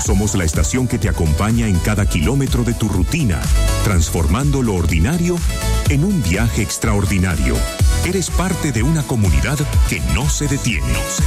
Somos la estación que te acompaña en cada kilómetro de tu rutina, transformando lo ordinario en un viaje extraordinario. Eres parte de una comunidad que no se detiene.